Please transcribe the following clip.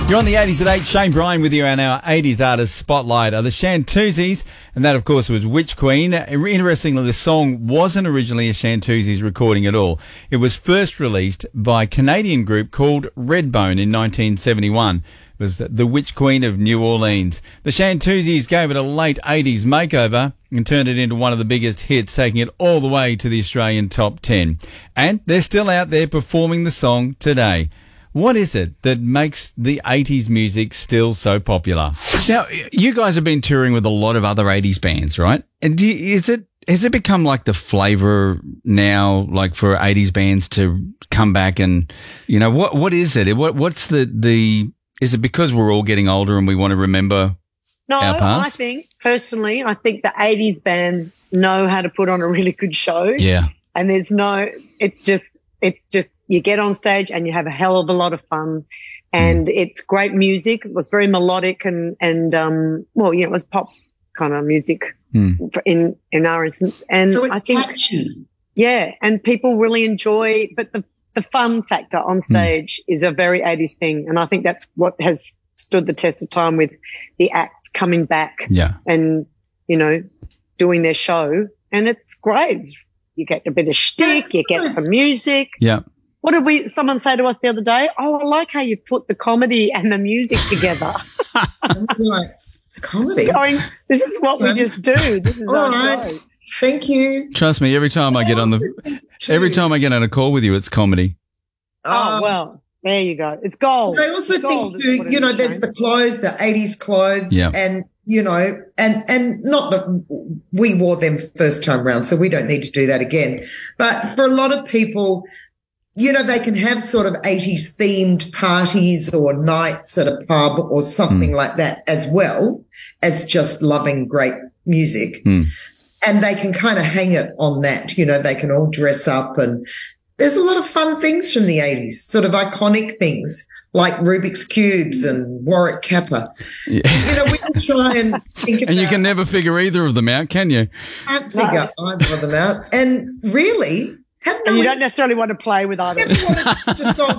You're on the 80s at 8. Shane Bryan with you on our 80s Artist Spotlight. The Shantuzis, and that, of course, was Witch Queen. Interestingly, the song wasn't originally a Shantuzis recording at all. It was first released by a Canadian group called Redbone in 1971. It was the Witch Queen of New Orleans. The Shantuzis gave it a late 80s makeover and turned it into one of the biggest hits, taking it all the way to the Australian top 10. And they're still out there performing the song today. What is it that makes the 80s music still so popular? Now, you guys have been touring with a lot of other 80s bands, right? And has it become like the flavour now, like for 80s bands to come back and, you know, what is it? What's the is it because we're all getting older and we want to remember our past? I think the 80s bands know how to put on a really good show. Yeah. And it's just you get on stage and you have a hell of a lot of fun, and it's great music. It was very melodic and it was pop kind of music in our instance. And so it's I think, catchy. yeah, and people really enjoy, but the fun factor on stage is a very 80s thing. And I think that's what has stood the test of time with the acts coming back and, you know, doing their show. And it's great. You get a bit of shtick, you get some music. Yeah. What did someone say to us the other day? Oh, I like how you put the comedy and the music together. Like, comedy? This is what we just do. This is our show. Thank you. Trust me, every time I get on a call with you, it's comedy. Oh, well, there you go. It's gold. I also think too, you know, there's the clothes, the 80s clothes, and, you know, and not that we wore them first time round, so we don't need to do that again. But for a lot of people, you know, they can have sort of 80s themed parties or nights at a pub or something like that, as well as just loving great music. And they can kind of hang it on that. You know, they can all dress up, and there's a lot of fun things from the 80s, sort of iconic things like Rubik's Cubes and Warwick Kappa. Yeah. You know, we can try and think about... And you can never figure either of them out, can you? Can't figure either of them out. And really... And you don't necessarily want to play with either. Never wanted to solve